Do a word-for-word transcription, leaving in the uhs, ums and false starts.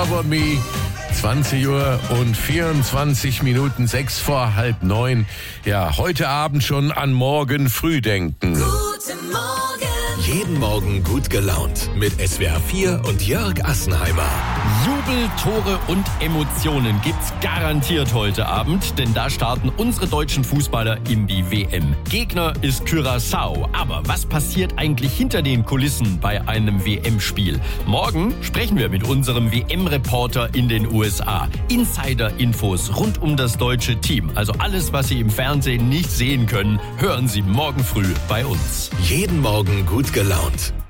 Cover Me. zwanzig Uhr und vierundzwanzig Minuten, sechs vor halb neun. Ja, heute Abend schon an morgen früh denken. Guten Morgen. Jeden Morgen gut gelaunt mit S W R vier und Jörg Assenheimer. Jubel, Tore und Emotionen gibt's garantiert heute Abend, denn da starten unsere deutschen Fußballer in die W M. Gegner ist Curaçao, aber was passiert eigentlich hinter den Kulissen bei einem W M-Spiel? Morgen sprechen wir mit unserem W M-Reporter in den U S A. Insider-Infos rund um das deutsche Team, also alles, was Sie im Fernsehen nicht sehen können, hören Sie morgen früh bei uns. Jeden Morgen gut gelaunt.